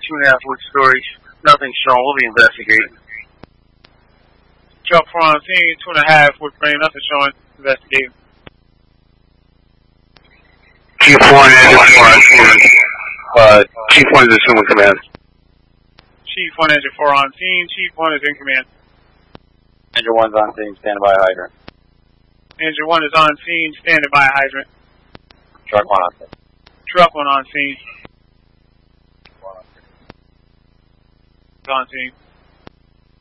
2.5 week stories. Nothing shown. We'll be investigating. Truck 4 on scene, 2.5 wood frame, nothing showing, investigating. Chief 1 engine 4 on scene. Chief 1 is assuming command. Chief 1 engine 4 on scene, Chief 1 is in command. Engine 1's on scene, standing by hydrant. Engine 1 is on scene, standing by hydrant. Truck 1 on scene. Truck 1 on scene. On scene.